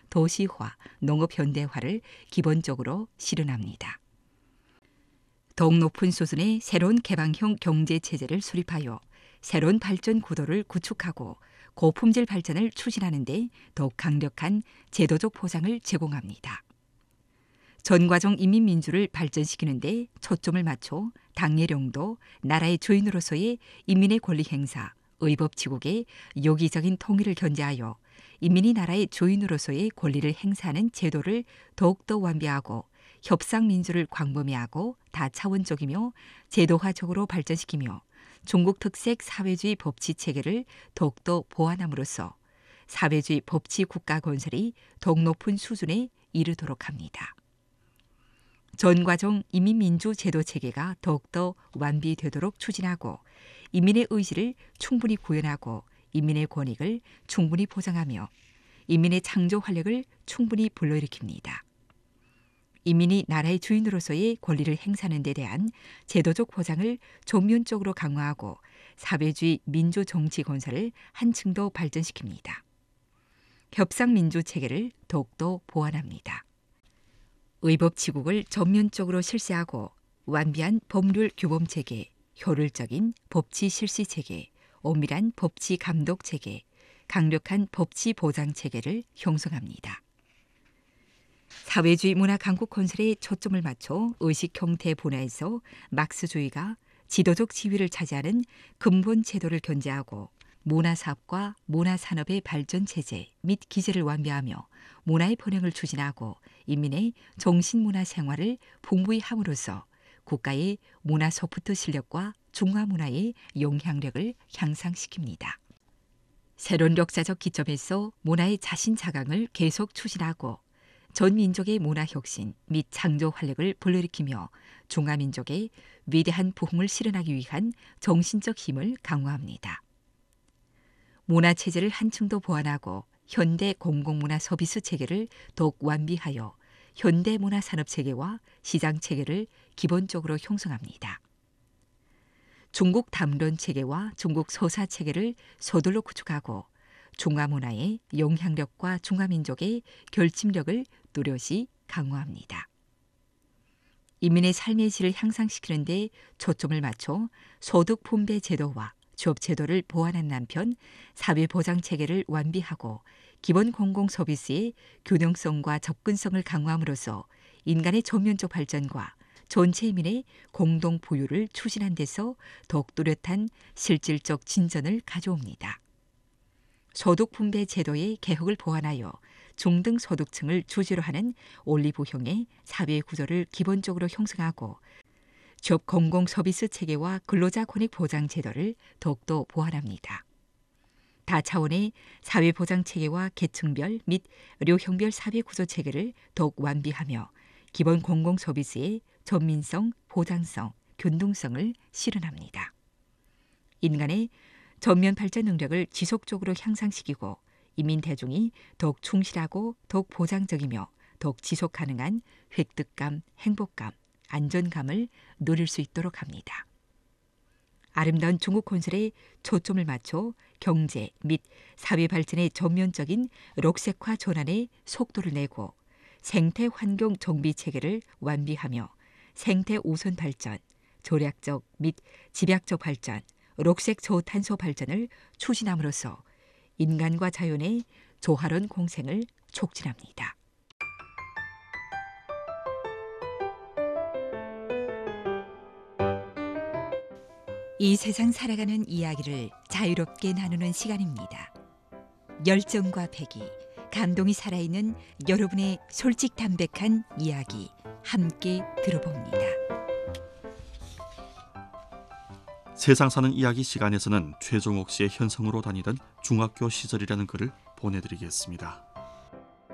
도시화, 농업 현대화를 기본적으로 실현합니다. 더욱 높은 수준의 새로운 개방형 경제체제를 수립하여 새로운 발전 구도를 구축하고 고품질 발전을 추진하는 데 더욱 강력한 제도적 보장을 제공합니다. 전 과정 인민민주를 발전시키는 데 초점을 맞춰 당례령도 나라의 주인으로서의 인민의 권리 행사, 의법치국의 요기적인 통일을 견제하여 인민이 나라의 주인으로서의 권리를 행사하는 제도를 더욱더 완비하고 협상민주를 광범위하고 다차원적이며 제도화적으로 발전시키며 중국 특색 사회주의 법치 체계를 더욱더 보완함으로써 사회주의 법치 국가 건설이 더욱 높은 수준에 이르도록 합니다. 전 과정 인민민주 제도 체계가 더욱더 완비되도록 추진하고 인민의 의지를 충분히 구현하고 인민의 권익을 충분히 보장하며 인민의 창조 활력을 충분히 불러일으킵니다. 인민이 나라의 주인으로서의 권리를 행사하는 데 대한 제도적 보장을 전면적으로 강화하고 사회주의 민주 정치 건설을 한층 더 발전시킵니다. 협상민주 체계를 더욱더 보완합니다. 의법치국을 전면적으로 실시하고 완비한 법률 규범 체계, 효율적인 법치 실시 체계, 엄밀한 법치 감독 체계, 강력한 법치 보장 체계를 형성합니다. 사회주의 문화 강국 건설에 초점을 맞춰 의식 형태 분야에서 막스주의가 지도적 지위를 차지하는 근본 제도를 견제하고 문화사업과 문화산업의 발전 체제 및 기제를 완비하며 문화의 번영을 추진하고 인민의 정신문화 생활을 풍부히 함으로써 국가의 문화 소프트 실력과 중화문화의 영향력을 향상시킵니다. 새로운 역사적 기점에서 문화의 자신 자강을 계속 추진하고 전 민족의 문화 혁신 및 창조 활력을 불러일으키며 중화민족의 위대한 부흥을 실현하기 위한 정신적 힘을 강화합니다. 문화체제를 한층 더 보완하고 현대 공공문화 서비스 체계를 더욱 완비하여 현대 문화산업체계와 시장체계를 기본적으로 형성합니다. 중국 담론체계와 중국 서사체계를 서둘러 구축하고 중화문화의 영향력과 중화민족의 결집력을 뚜렷이 강화합니다. 인민의 삶의 질을 향상시키는 데 초점을 맞춰 소득 분배 제도와 취업 제도를 보완한 한편 사회보장체계를 완비하고 기본 공공서비스의 균형성과 접근성을 강화함으로써 인간의 전면적 발전과 전체 인민의 공동 부유를 추진한 데서 더욱 뚜렷한 실질적 진전을 가져옵니다. 소득 분배 제도의 개혁을 보완하여 중등 소득층을 주제로 하는 올리브형의 사회 구조를 기본적으로 형성하고 취업 공공 서비스 체계와 근로자 권익 보장 제도를 더욱더 보완합니다. 다차원의 사회 보장 체계와 계층별 및 료형별 사회 구조 체계를 더욱 완비하며 기본 공공 서비스의 전민성, 보장성, 균등성을 실현합니다. 인간의 전면 발전 능력을 지속적으로 향상시키고 인민 대중이 더욱 충실하고 더욱 보장적이며 더욱 지속 가능한 획득감, 행복감, 안전감을 누릴 수 있도록 합니다. 아름다운 중국 건설에 초점을 맞춰 경제 및 사회 발전의 전면적인 녹색화 전환에 속도를 내고 생태 환경 정비 체계를 완비하며 생태 우선 발전, 절약적 및 집약적 발전, 녹색 저탄소 발전을 추진함으로써 인간과 자연의 조화로운 공생을 촉진합니다. 이 세상 살아가는 이야기를 자유롭게 나누는 시간입니다. 열정과 패기, 감동이 살아있는 여러분의 솔직 담백한 이야기 함께 들어봅니다. 세상 사는 이야기 시간에서는 최종옥 씨의 현성으로 다니던 중학교 시절이라는 글을 보내드리겠습니다.